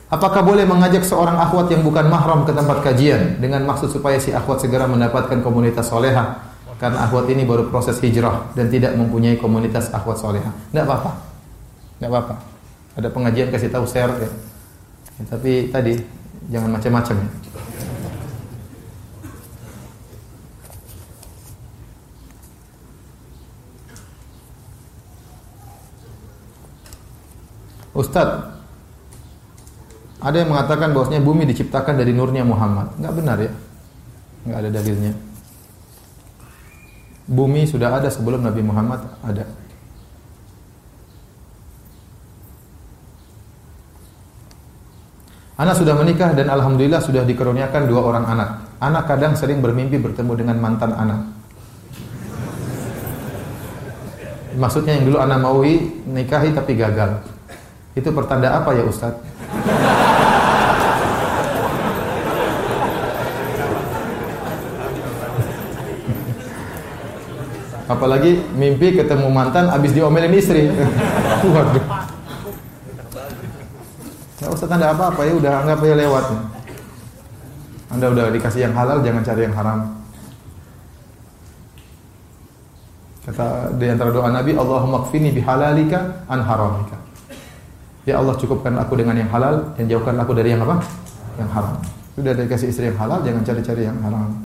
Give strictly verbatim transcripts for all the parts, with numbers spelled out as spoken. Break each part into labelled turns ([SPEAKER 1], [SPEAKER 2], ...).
[SPEAKER 1] Apakah boleh mengajak seorang akhwat yang bukan mahram ke tempat kajian dengan maksud supaya si akhwat segera mendapatkan komunitas solehah? Karena akhwat ini baru proses hijrah dan tidak mempunyai komunitas akhwat solehah. Tidak apa-apa, tidak apa-apa. Ada pengajian kasih tahu share ya. Ya, tapi tadi jangan macam-macam ya. Ustadz, ada yang mengatakan bahwasanya bumi diciptakan dari nurnya Muhammad. Enggak benar ya? Enggak ada dalilnya. Bumi sudah ada sebelum Nabi Muhammad ada. Ana sudah menikah dan alhamdulillah sudah dikaruniakan dua orang anak. Anak kadang sering bermimpi bertemu dengan mantan anak. Maksudnya yang dulu ana maui nikahi tapi gagal. Itu pertanda apa ya Ustaz? Apalagi mimpi ketemu mantan habis diomelin istri. Waduh. Enggak usah tanda apa-apa ya, udah anggap aja lewat. Anda udah dikasih yang halal, jangan cari yang haram. Kata di antara doa Nabi, Allahumma kfini bihalalika an haramika. Ya Allah, cukupkan aku dengan yang halal dan jauhkan aku dari yang apa? Yang haram. Sudah dikasih istri yang halal, jangan cari-cari yang haram.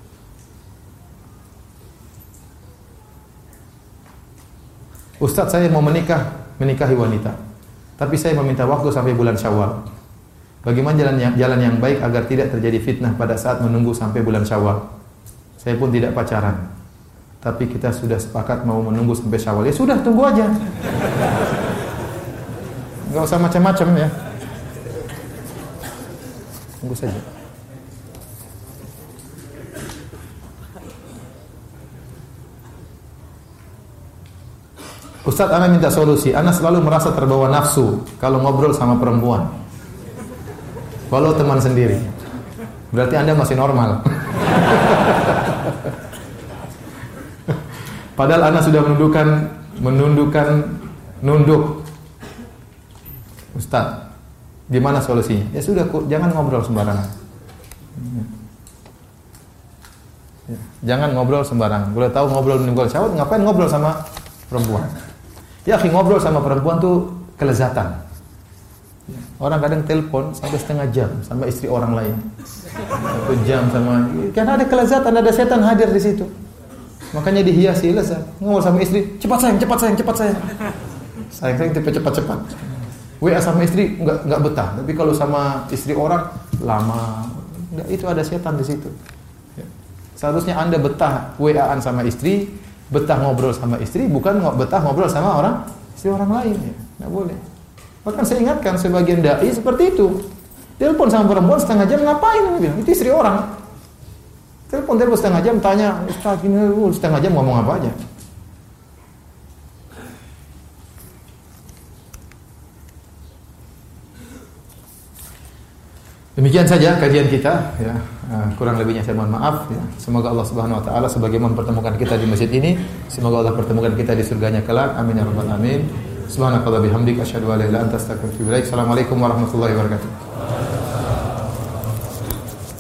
[SPEAKER 1] Ustaz, saya mau menikah, menikahi wanita, tapi saya meminta waktu sampai bulan Syawal. Bagaimana jalan yang, jalan yang baik agar tidak terjadi fitnah pada saat menunggu sampai bulan Syawal? Saya pun tidak pacaran, tapi kita sudah sepakat mau menunggu sampai Syawal. Ya sudah, tunggu aja. Enggak usah macam-macam ya. Tunggu saja. Ustaz, ana minta solusi. Ana selalu merasa terbawa nafsu kalau ngobrol sama perempuan, walau teman sendiri. Berarti Anda masih normal. Padahal ana sudah menundukkan menundukkan nunduk. Ustaz, gimana solusinya? Ya sudah, jangan ngobrol sembarangan. Ya, jangan ngobrol sembarangan. Boleh tahu ngobrol menunggu syahwat, ngapain ngobrol sama perempuan? Ya, akhi, ngobrol sama perempuan tuh kelezatan. Orang kadang telepon sampai setengah jam sama istri orang lain. Satu jam sama, karena ada kelezatan, ada setan hadir di situ. Makanya dihiasi lezat. Ngobrol sama istri, cepat sayang, cepat sayang, cepat sayang. Sayang sayang cepat cepat cepat. W A sama istri enggak enggak betah, tapi kalau sama istri orang lama. Enggak, itu ada setan di situ. Seharusnya Anda betah W A-an sama istri, betah ngobrol sama istri, bukan betah ngobrol sama orang istri orang lain ya. Enggak boleh. Bahkan saya ingatkan sebagian dai seperti itu. Telepon sama perempuan setengah jam, ngapain dia? Itu istri orang. Telepon telepon setengah jam, tanya, "Ustaz, ini setengah jam ngomong apa aja?" Demikian saja kajian kita ya. Kurang lebihnya saya mohon maaf ya. Semoga Allah Subhanahu wa taala sebagaimana mempertemukan kita di masjid ini, semoga Allah pertemukan kita di surganya kelak. Amin ya rabbal alamin. Subhanakallahumma bihamdika asyhadu an la ilaha illa anta astaghfiruka wa atubu ilaik. Assalamualaikum warahmatullahi wabarakatuh.